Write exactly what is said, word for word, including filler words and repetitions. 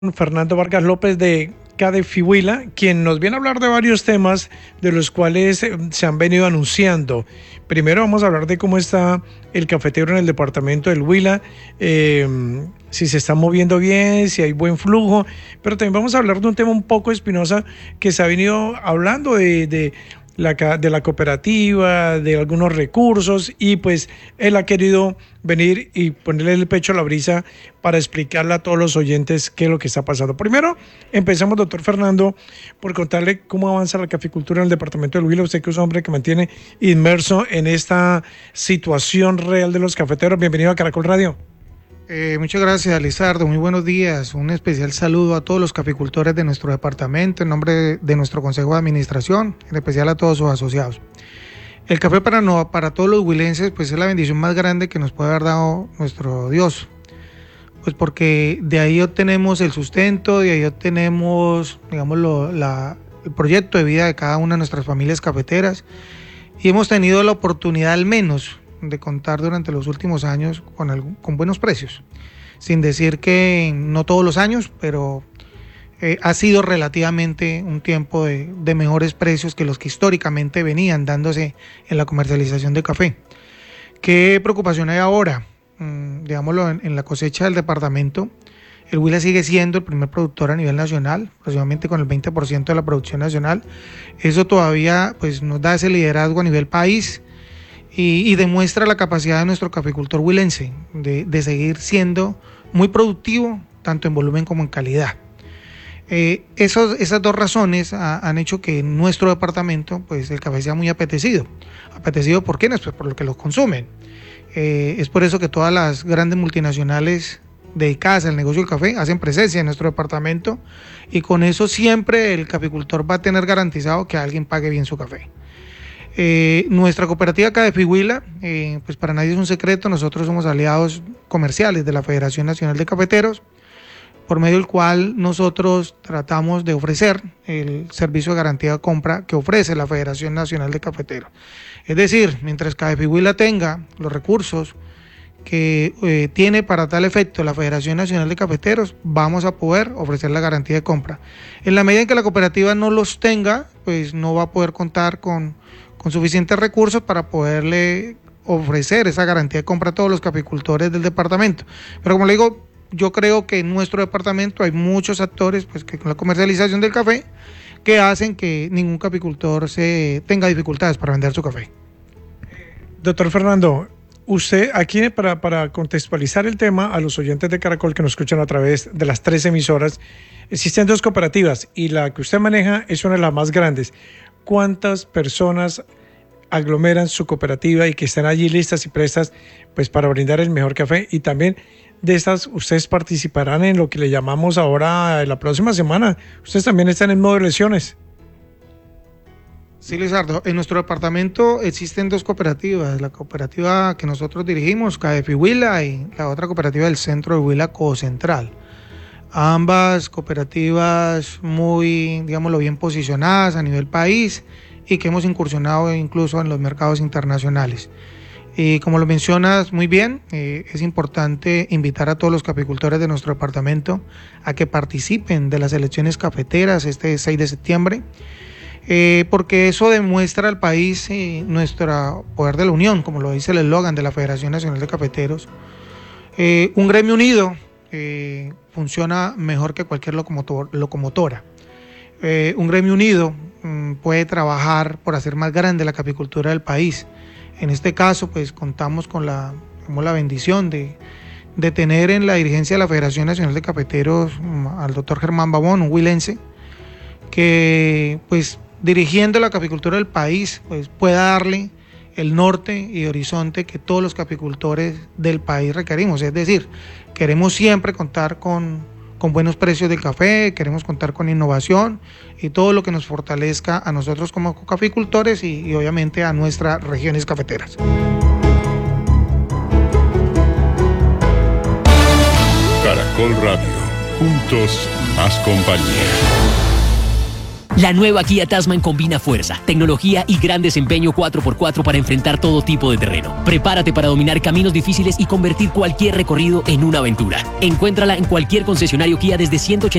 Fernando Vargas López de Cadefihuila, quien nos viene a hablar de varios temas de los cuales se han venido anunciando. Primero vamos a hablar de cómo está el cafetero en el departamento del Huila, eh, si se está moviendo bien, si hay buen flujo, pero también vamos a hablar de un tema un poco espinosa que se ha venido hablando de, de La, de la cooperativa, de algunos recursos, y pues él ha querido venir y ponerle el pecho a la brisa para explicarle a todos los oyentes qué es lo que está pasando. Primero, empezamos, doctor Fernando, por contarle cómo avanza la caficultura en el departamento del Huila. Usted que es un hombre que mantiene inmerso en esta situación real de los cafeteros. Bienvenido a Caracol Radio. Eh, muchas gracias, Lizardo. Muy buenos días. Un especial saludo a todos los caficultores de nuestro departamento, en nombre de, de nuestro Consejo de Administración, en especial a todos sus asociados. El café para, no, para todos los huilenses pues es la bendición más grande que nos puede haber dado nuestro Dios. Pues porque de ahí obtenemos el sustento, de ahí obtenemos, digamos, lo, la, el proyecto de vida de cada una de nuestras familias cafeteras, y hemos tenido la oportunidad al menos de contar durante los últimos años con, algún, con buenos precios, sin decir que no todos los años, pero eh, ha sido relativamente un tiempo de, de mejores precios que los que históricamente venían dándose en la comercialización de café. ¿Qué preocupación hay ahora? Mm, digámoslo, en, en la cosecha del departamento, el Huila sigue siendo el primer productor a nivel nacional, aproximadamente con el veinte por ciento de la producción nacional. Eso todavía pues, nos da ese liderazgo a nivel país, Y, y demuestra la capacidad de nuestro caficultor huilense de, de seguir siendo muy productivo, tanto en volumen como en calidad. Eh, esos, esas dos razones ha, han hecho que en nuestro departamento pues, el café sea muy apetecido. ¿Apetecido por quiénes? Pues por lo que los consumen. Eh, es por eso que todas las grandes multinacionales dedicadas al negocio del café hacen presencia en nuestro departamento, y con eso siempre el caficultor va a tener garantizado que alguien pague bien su café. Eh, nuestra cooperativa Cadefihuila, eh, pues para nadie es un secreto, nosotros somos aliados comerciales de la Federación Nacional de Cafeteros, por medio del cual nosotros tratamos de ofrecer el servicio de garantía de compra que ofrece la Federación Nacional de Cafeteros. Es decir, mientras Cadefihuila tenga los recursos que eh, tiene para tal efecto la Federación Nacional de Cafeteros, vamos a poder ofrecer la garantía de compra. En la medida en que la cooperativa no los tenga, pues no va a poder contar con con suficientes recursos para poderle ofrecer esa garantía de compra a todos los caficultores del departamento. Pero como le digo, yo creo que en nuestro departamento hay muchos actores pues, que con la comercialización del café que hacen que ningún caficultor se tenga dificultades para vender su café. Doctor Fernando, usted aquí para, para contextualizar el tema a los oyentes de Caracol que nos escuchan a través de las tres emisoras, existen dos cooperativas y la que usted maneja es una de las más grandes. ¿Cuántas personas aglomeran su cooperativa y que están allí listas y prestas pues para brindar el mejor café? Y también de estas, ustedes participarán en lo que le llamamos ahora la próxima semana. Ustedes también están en modo de elecciones. Sí, Lizardo, en nuestro departamento existen dos cooperativas, la cooperativa que nosotros dirigimos, Cadefihuila, y la otra cooperativa del centro de Huila, Cocentral. Ambas cooperativas muy, digámoslo, bien posicionadas a nivel país y que hemos incursionado incluso en los mercados internacionales. Y como lo mencionas muy bien, eh, es importante invitar a todos los caficultores de nuestro departamento a que participen de las elecciones cafeteras este seis de septiembre, eh, porque eso demuestra al país eh, nuestro poder de la unión, como lo dice el eslogan de la Federación Nacional de Cafeteros. Eh, un gremio unido Eh, funciona mejor que cualquier locomotor, locomotora. Eh, un gremio unido mm, puede trabajar por hacer más grande la caficultura del país. En este caso, pues contamos con la, con la bendición de, de tener en la dirigencia de la Federación Nacional de Cafeteros mm, al doctor Germán Babón, un huilense, que pues dirigiendo la caficultura del país, pues pueda darle el norte y horizonte que todos los caficultores del país requerimos. Es decir, queremos siempre contar con, con buenos precios del café, queremos contar con innovación y todo lo que nos fortalezca a nosotros como caficultores y, y obviamente a nuestras regiones cafeteras. Caracol Radio, juntos más compañía. La nueva Kia Tasman combina fuerza, tecnología y gran desempeño cuatro por cuatro para enfrentar todo tipo de terreno. Prepárate para dominar caminos difíciles y convertir cualquier recorrido en una aventura. Encuéntrala en cualquier concesionario Kia desde ciento ochenta